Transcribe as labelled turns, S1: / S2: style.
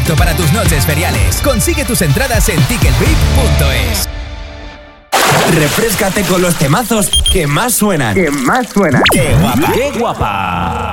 S1: perfecto para tus noches feriales. Consigue tus entradas en ticketbib.es.
S2: Refréscate con los temazos que más suenan.
S1: ¡Qué guapa!
S2: ¡Qué guapa!